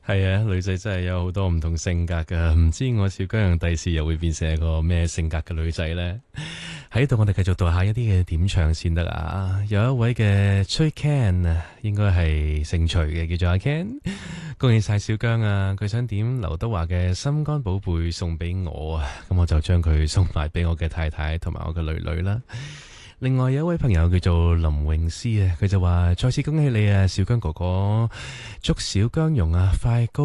係啊，女仔真係有好多唔同性格噶，唔知我小姜人第時又會變成一個咩性格嘅女仔呢？喺度我哋繼續讀下一啲嘅點唱先得啊！有一位嘅崔 Ken 啊，應該係姓徐嘅，叫做阿 Ken，恭喜晒小姜啊！佢想點劉德華嘅心肝寶貝送俾我啊，咁我就將佢送埋俾我嘅太太同埋我嘅女女啦。另外有一位朋友叫做林詠詩啊，佢就話再次恭喜你啊，小姜哥哥，祝小姜蓉啊快高